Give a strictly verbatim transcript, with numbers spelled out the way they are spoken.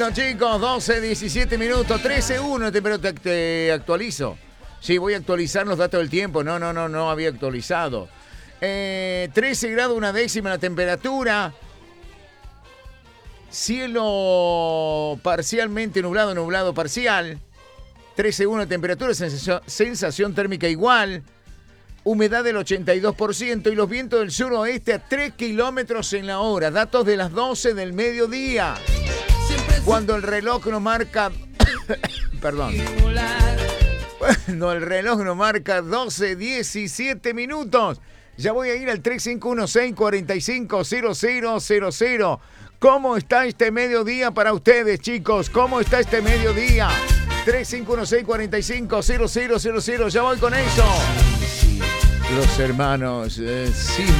Bueno, chicos, doce, diecisiete minutos, trece uno, pero te, te actualizo. Sí, voy a actualizar los datos del tiempo. No, no, no, no había actualizado. Eh, trece grados, una décima la temperatura. Cielo parcialmente nublado, nublado parcial. trece uno temperatura, sensación, sensación térmica igual. Humedad del ochenta y dos por ciento y los vientos del suroeste a tres kilómetros en la hora. Datos de las doce del mediodía. Cuando el reloj nos marca... Perdón. Cuando el reloj nos marca doce, diecisiete minutos. Ya voy a ir al tres cinco uno seis, cuatro cinco, cero cero cero cero. ¿Cómo está este mediodía para ustedes, chicos? ¿Cómo está este mediodía? tres cinco uno seis, cuatro cinco, cero cero cero cero. Ya voy con eso. Los hermanos, eh, sí.